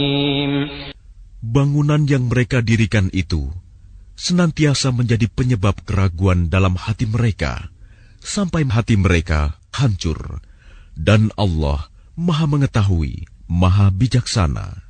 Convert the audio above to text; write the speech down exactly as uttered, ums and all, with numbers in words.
Bangunan yang mereka dirikan itu senantiasa menjadi penyebab keraguan dalam hati mereka, sampai hati mereka hancur. Dan Allah Maha Mengetahui, Maha Bijaksana.